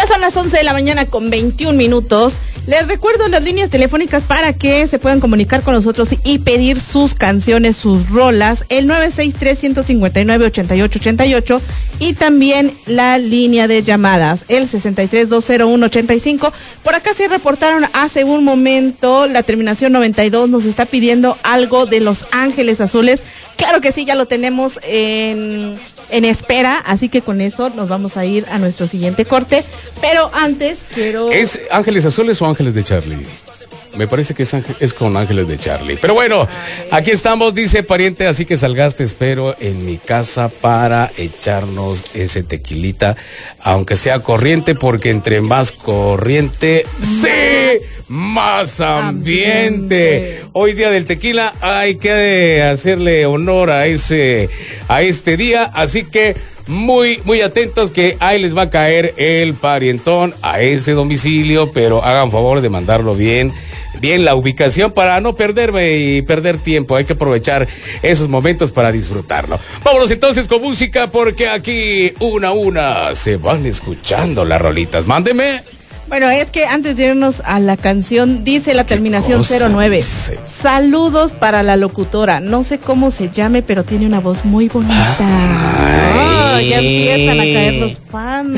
Ya son las 11 de la mañana con 21 minutos. Les recuerdo las líneas telefónicas para que se puedan comunicar con nosotros y pedir sus canciones, sus rolas. El 963-159-8888 y también la línea de llamadas, el 63-201-85. Por acá se reportaron hace un momento, la terminación 92 nos está pidiendo algo de Los Ángeles Azules. Claro que sí, ya lo tenemos en espera, así que con eso nos vamos a ir a nuestro siguiente corte. Pero antes quiero... ¿Es Ángeles Azules o Ángeles de Charlie? Me parece que es con Ángeles de Charlie. Pero bueno, aquí estamos, dice pariente, así que salgaste, espero, en mi casa para echarnos ese tequilita, aunque sea corriente, porque entre más corriente, ¡sí! Más ambiente. Hoy día del tequila, hay que hacerle honor a este día, así que muy atentos que ahí les va a caer el parientón a ese domicilio, pero hagan favor de mandarlo bien la ubicación para no perderme y perder tiempo. Hay que aprovechar esos momentos para disfrutarlo. Vámonos entonces con música, porque aquí una a una se van escuchando las rolitas. Mándeme. Bueno, es que antes de irnos a la canción, dice la terminación 09. Dice? Saludos para la locutora. No sé cómo se llame, pero tiene una voz muy bonita. Ya empiezan a caer los fans.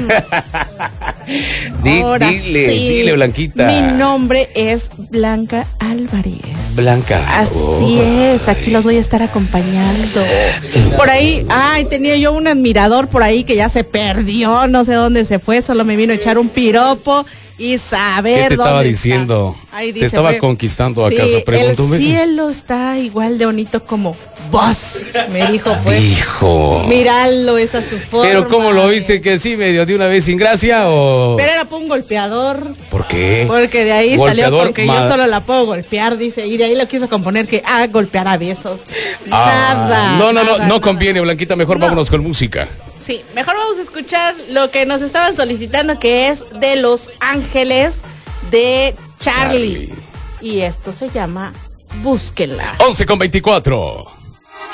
Dile, Blanquita. Mi nombre es Blanca Álvarez. Blanca. Así es, aquí los voy a estar acompañando. Por ahí, tenía yo un admirador por ahí que ya se perdió, no sé dónde se fue, solo me vino a echar un piropo y saber ¿qué te dónde estaba está. diciendo? Dice, ¿te estaba conquistando acaso? Pregúntame. El cielo está igual de bonito como vos, me dijo, pues. Hijo. Míralo, esa es su forma. Pero ¿cómo lo viste que sí, medio de una vez sin gracia o...? Pero era por un golpeador. ¿Por qué? Porque de ahí golpeador, salió, porque yo solo la puedo golpear, dice, y de ahí lo quiso componer que, golpear a besos. No conviene, Blanquita, mejor vámonos con música. Sí, mejor vamos a escuchar lo que nos estaban solicitando, que es de Los Ángeles de Charlie. Y esto se llama Búsquenla. 11:24.